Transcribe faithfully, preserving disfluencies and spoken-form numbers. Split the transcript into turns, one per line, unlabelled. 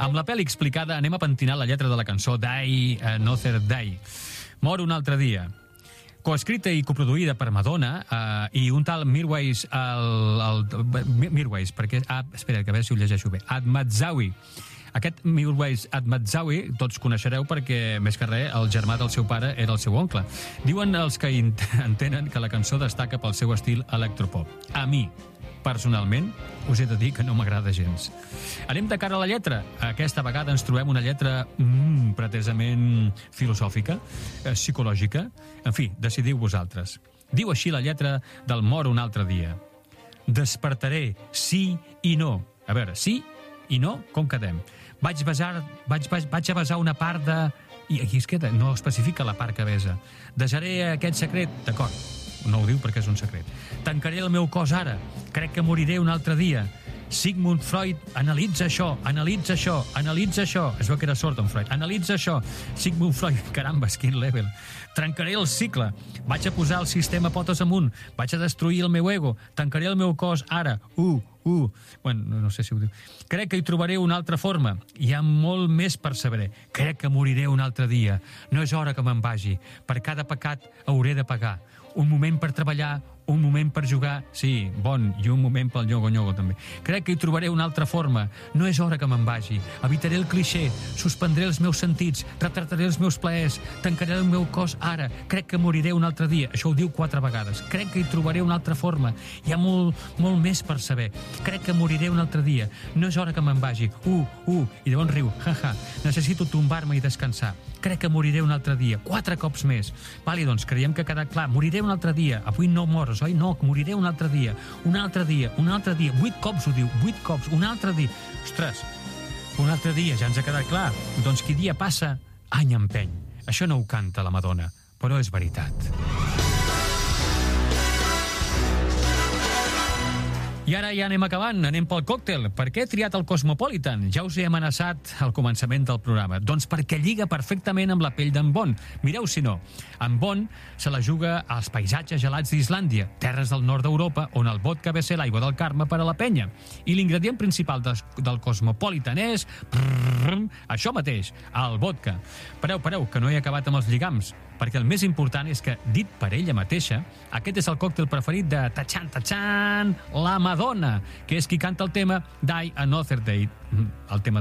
Amb la pel·li explicada anem a pentinar la lletra de la cançó Die Another Day. Mor un altre dia. Coescrita i coproduïda per Madonna eh, i un tal Mirwais el, el, Mirwais, perquè ah, espera, que a veure si ho llegeixo bé, Ahmadzawi. Aquest Mirwais Ahmadzawi tots coneixereu perquè, més que res, el germà del seu pare era el seu oncle. Diuen els que entenen que la cançó destaca pel seu estil electropop. A mi, personalment, us he de dir que no m'agrada gens. Anem de cara a la lletra. Aquesta vegada ens trobem una lletra mm, pretesament filosòfica, eh, psicològica. En fi, decidiu vosaltres. Diu així la lletra del Mor un altre dia. Despertaré, sí i no. A veure, sí i no, com quedem? Vaig, besar, vaig, vaig a besar una part de... I aquí es queda, no especifica la part que besa. Desaré aquest secret, d'acord, no ho diu perquè és un secret. Tancaré el meu cos ara, crec que moriré un altre dia. Sigmund Freud analitza això, analitza això, analitza això. Es veu que era sord, en Freud. Analitza això. Sigmund Freud, caramba, quin level. Trencaré el cicle. Vaig a posar el sistema potes amunt. Vaig a destruir el meu ego. Tancaré el meu cos ara. Uh, uh. Bueno, no sé si ho diu. Crec que hi trobaré una altra forma. Hi ha molt més per saber. Crec que moriré un altre dia. No és hora que me'n vagi. Per cada pecat hauré de pagar. Un moment per treballar, un moment per jugar, sí, bon, i un moment pel nyogo-nyogo també. Crec que hi trobaré una altra forma. No és hora que me'n vagi. Evitaré el clixé, suspendré els meus sentits, retrataré els meus plaers, tancaré el meu cos ara. Crec que moriré un altre dia. Això ho diu quatre vegades. Crec que hi trobaré una altra forma. Hi ha molt, molt més per saber. Crec que moriré un altre dia. No és hora que me'n vagi. Uh, uh, i llavors riu. Ha, ha. Necessito tombar-me i descansar. Crec que moriré un altre dia. Quatre cops més. Vali, doncs, creiem que ha quedat clar. Moriré un altre dia. Avui no mors, oi? No, moriré un altre dia. Un altre dia, un altre dia. Vuit cops ho diu. Vuit cops. Un altre dia. Ostres, un altre dia, ja ens ha quedat clar. Doncs qui dia passa, any empeny. Això no ho canta la Madonna, però és veritat. I ara ja anem acabant, anem pel còctel. Per què he triat el Cosmopolitan? Ja us he amenaçat al començament del programa. Doncs perquè lliga perfectament amb la pell d'en Bon. Mireu si no. En Bon se la juga als paisatges gelats d'Islàndia, terres del nord d'Europa, on el vodka ve ser l'aigua del Carme per a la penya. I l'ingredient principal des, del Cosmopolitan és... Prrrr, això mateix, el vodka. Pareu, pareu, que no he acabat amb els lligams, perquè el més important és que, dit per ella mateixa, aquest és el còctel preferit de Tachan Tachan, la Madonna, que és qui canta el tema Die Another Day, el tema